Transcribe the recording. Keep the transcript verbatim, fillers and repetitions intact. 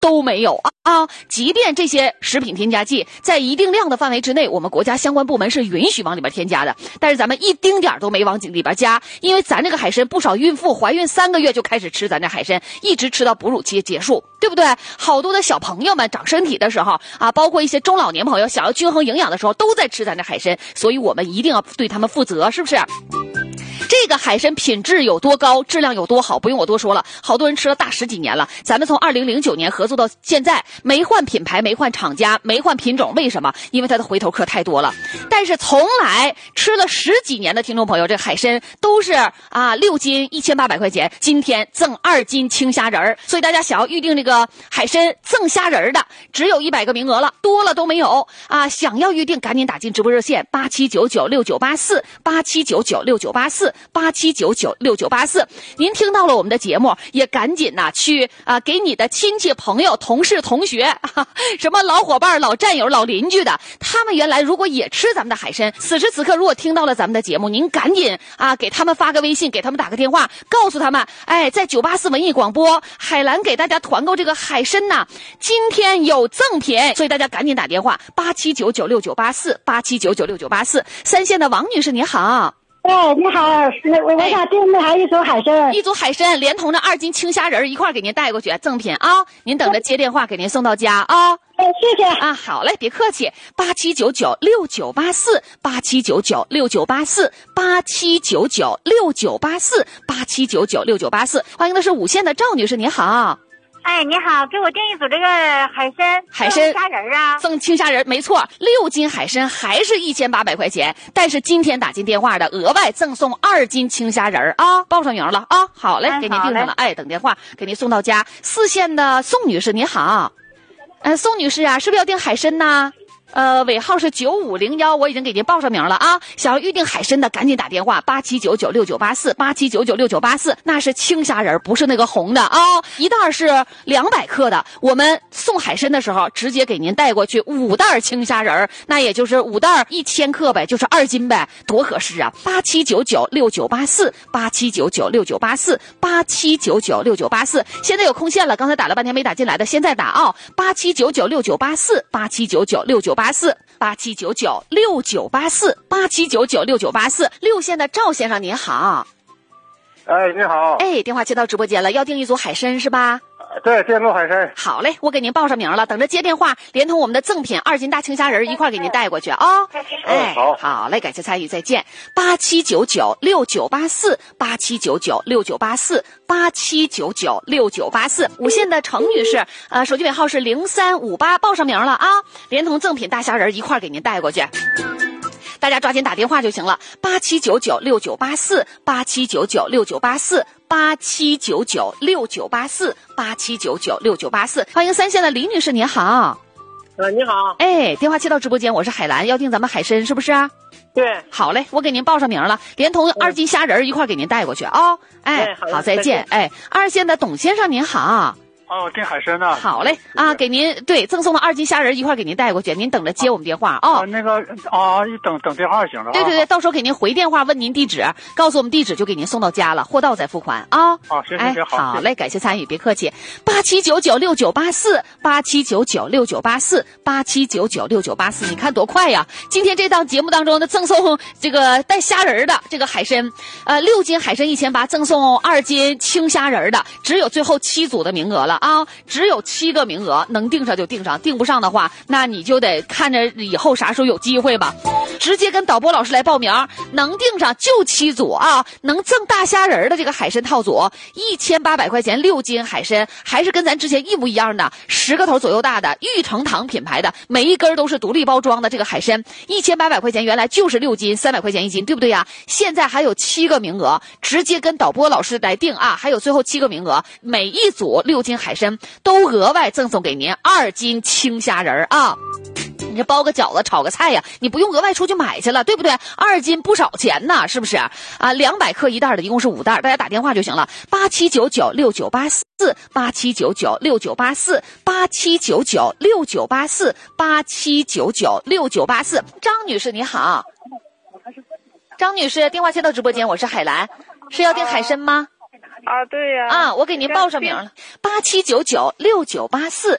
都没有啊！即便这些食品添加剂在一定量的范围之内，我们国家相关部门是允许往里边添加的，但是咱们一丁点都没往里边加，因为咱这个海参不少孕妇怀孕三个月就开始吃咱这海参，一直吃到哺乳期结束，对不对？好多的小朋友们长身体的时候啊，包括一些中老年朋友想要均衡营养的时候，都在吃咱这海参，所以我们一定要对他们负责，是不是？这个海参品质有多高，质量有多好，不用我多说了，好多人吃了大十几年了。咱们从二零零九年合作到现在，没换品牌，没换厂家，没换品种，为什么？因为它的回头客太多了。但是从来吃了十几年的听众朋友，这海参都是啊六斤一千八百块钱，今天赠二斤青虾仁儿，所以大家想要预定这个海参赠虾仁儿的，只有一百个名额了，多了都没有啊！想要预定赶紧打进直播热线八七九九六九八四八七九九六九八四。八七九九六九八四，您听到了我们的节目，也赶紧呐、啊、去啊给你的亲戚朋友、同事、同学，啊、什么老伙伴、老战友、老邻居的，他们原来如果也吃咱们的海参，此时此刻如果听到了咱们的节目，您赶紧啊给他们发个微信，给他们打个电话，告诉他们，哎，在九八四文艺广播，海兰给大家团购这个海参呐，今天有赠品，所以大家赶紧打电话八七九九六九八四八七九九六九八四。三线的王女士你好。 哎，你好，我我想订那还一组海参， 一组海参连同着二斤青虾仁一块给您带过去，赠品啊！您等着接电话给您送到家啊！ 哎，谢谢啊，好嘞，别客气，八七九九六九八四，八七九九六九八四，八七九九六九八四，八七九九六九八四。欢迎的是五线的赵女士，你好。 哎，你好，给我订一组这个海参， 海参虾仁啊， 赠青虾仁，没错，六斤海参还是一千八百块钱，但是今天打进电话的额外赠送二斤青虾仁啊，报上名了啊，好嘞，给您订上了，哎，等电话给您送到家。四线的宋女士，你好，嗯、呃，宋女士啊，是不是要订海参呢？呃，尾号是九五零幺，我已经给您报上名了啊！想要预定海参的，赶紧打电话八七九九六九八四八七九九六九八四，那是青虾仁，不是那个红的啊！一袋是两百克的，我们送海参的时候直接给您带过去五袋青虾仁，那也就是五袋一千克呗，就是二斤呗，多合适啊！八七九九六九八四八七九九六九八四八七九九六九八四，现在有空线了，刚才打了半天没打进来的，现在打啊！八七九九六九八四八七九九六九八四。八四八七九九六九八四八七九九六九八四。六线的赵先生您好。 哎，你好。 哎，电话接到直播间了，要订一组海参是吧？ 对，电路海参。 好嘞，我给您报上名了，等着接电话，连同我们的赠品二斤大青虾仁一块给您带过去啊、哦。哎， 好， 好嘞，感谢参与，再见。八七九九六九八四八七九九六九八四八七九九六九八四。五线的程女士，呃，手机尾号是零三五八，报上名了啊，连同赠品大虾仁一块给您带过去。大家抓紧打电话就行了，八七九九六九八四，八七九九六九八四，八七九九六九八四，八七九九六九八四。欢迎三线的李女士，您好。 呃，你好。 哎，电话接到直播间，我是海兰，要订咱们海参是不是啊？ 对。 好嘞，我给您报上名了，连同二斤虾仁一块给您带过去啊、哦。哎，好，再见。哎，二线的董先生您好。 哦，订海参呢。 好嘞啊，给您对赠送的二斤虾仁一块给您带过去，您等着接我们电话啊、哦。 那个啊，你等等电话就行了。 对对对，到时候给您回电话问您地址，告诉我们地址就给您送到家了，货到再付款啊。 啊，行行行，好。 好嘞，感谢参与，别客气。八七九九六九八四，八七九九六九八四，八七九九六九八四，你看多快呀！今天这档节目当中的赠送这个带虾仁的这个海参，呃，六斤海参一千八，赠送二斤青虾仁的，只有最后七组的名额了。啊，只有七个名额，能订上就订上，订不上的话，那你就得看着以后啥时候有机会吧。直接跟导播老师来报名，能订上就七组啊，能赠大虾仁的这个海参套组，一千八百块钱六斤海参，还是跟咱之前一模一样的，十个头左右大的玉成堂品牌的，每一根都是独立包装的这个海参，一千八百块钱，原来就是六斤，三百块钱一斤，对不对呀？现在还有七个名额，直接跟导播老师来订啊，还有最后七个名额，每一组六斤海参都额外赠送给您二斤青虾仁啊！你这包个饺子炒个菜呀，你不用额外出去买去了，对不对？二斤不少钱呢，是不是啊？两百克一袋的，一共是五袋，大家打电话就行了。八七九九六九八四，八七九九六九八四，八七九九六九八四，八七九九六九八四。张女士你好，张女士，电话接到直播间，我是海兰，是要订海参吗？ 啊，对呀。 啊，我给您报上名了，八七九九六九八四，